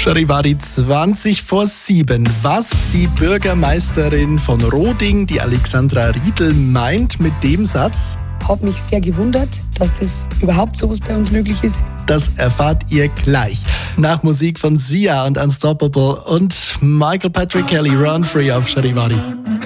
Charivari 7:20. Was die Bürgermeisterin von Roding, die Alexandra Riedl, meint mit dem Satz? Hat mich sehr gewundert, dass das überhaupt sowas bei uns möglich ist. Das erfahrt ihr gleich. Nach Musik von Sia und Unstoppable und Michael Patrick Kelly, Run Free auf Charivari.